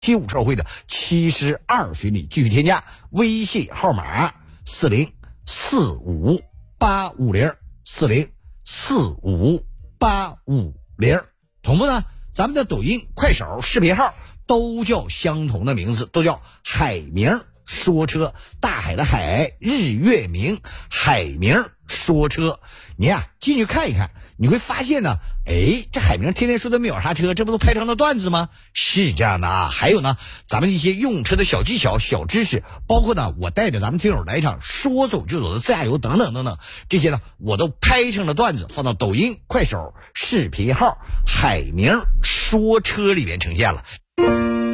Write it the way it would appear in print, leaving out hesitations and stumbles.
旧社会的72群里继续添加微信号码404550，404550。同步呢，咱们的抖音、快手视频号都叫相同的名字，都叫海明说车，大海的海，日月明，海明说车。你呀进去看一看，你会发现呢，这海明天天说的秒刹车，这不都拍成了段子吗？是这样的啊。还有呢，咱们一些用车的小技巧、小知识，包括呢我带着咱们听友来一场说走就走的自驾游等等等等，这些呢我都拍成了段子，放到抖音、快手视频号海明说车里边呈现了。